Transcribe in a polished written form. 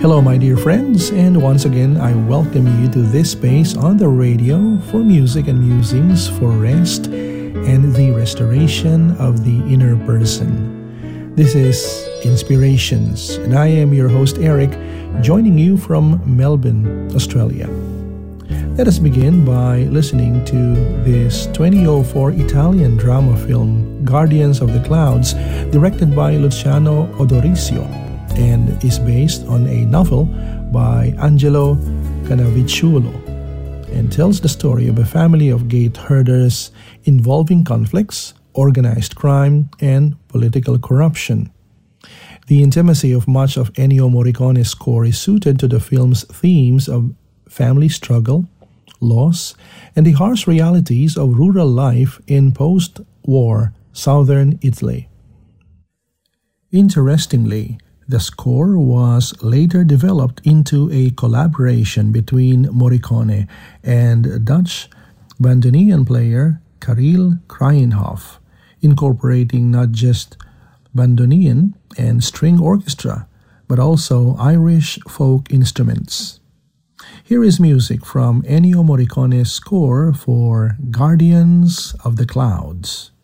Hello, my dear friends, and once again, I welcome you to this space on the radio for music and musings for rest and the restoration of the inner person. This is Inspirations, and I am your host, Eric, joining you from Melbourne, Australia. Let us begin by listening to this 2004 Italian drama film, Guardians of the Clouds, directed by Luciano Odorizio, and is based on a novel by Angelo Cannavicciulo, and tells the story of a family of gate herders involving conflicts, organized crime, and political corruption. The intimacy of much of Ennio Morricone's score is suited to the film's themes of family struggle, loss, and the harsh realities of rural life in post-war southern Italy. Interestingly, the score was later developed into a collaboration between Morricone and Dutch bandoneon player Karel Krijnhof, incorporating not just bandoneon and string orchestra, but also Irish folk instruments. Here is music from Ennio Morricone's score for Guardians of the Clouds.